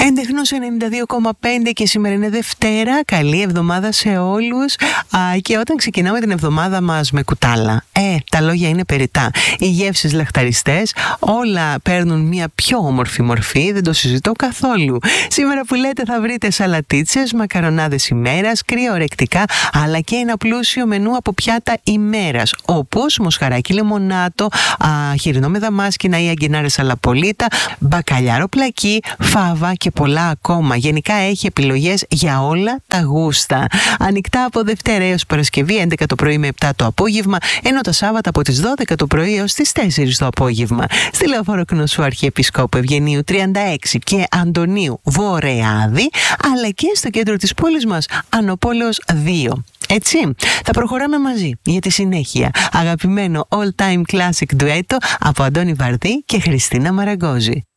Εντεχνός 92,5 και σήμερα είναι Δευτέρα. Καλή εβδομάδα σε όλους. Και όταν ξεκινάμε την εβδομάδα μας με κουτάλα, τα λόγια είναι περιττά. Οι γεύσεις λαχταριστές, όλα παίρνουν μια πιο όμορφη μορφή, δεν το συζητώ καθόλου. Σήμερα που λέτε θα βρείτε σαλατίτσες, μακαρονάδες ημέρας, κρυοορεκτικά, αλλά και ένα πλούσιο μενού από πιάτα ημέρας, όπως μοσχαράκι λεμονάτο, χοιρινό με δαμάσκηνα ή αγκινάρες αλαπολίτα, μπακαλιάρο πλακί, φάβα και πολλά ακόμα. Γενικά έχει επιλογές για όλα τα γούστα. Ανοιχτά από Δευτέρα έως Παρασκευή 11 το πρωί με 7 το απόγευμα, ενώ τα Σάββατα από τις 12 το πρωί έως τις 4 το απόγευμα. Στη Λεωφόρο Κνωσού Αρχιεπισκόπου Ευγενίου 36 και Αντωνίου Βορεάδη, αλλά και στο κέντρο της πόλης μας Ανοπόλεως 2. Έτσι, θα προχωράμε μαζί για τη συνέχεια. Αγαπημένο all-time classic ντουέτο από Αντώνη Βαρδί και Χριστίνα Μαραγκόζη.